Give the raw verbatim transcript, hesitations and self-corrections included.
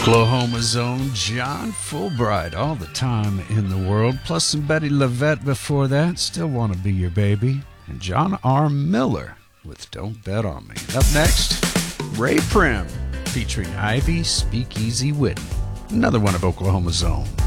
Oklahoma's own John Fulbright, All the Time in the World, plus some Betty LaVette before that, Still Want to Be Your Baby, and John R. Miller with Don't Bet on Me. Up next, Ray Prim featuring Ivy Speakeasy Whitten, another one of Oklahoma's own.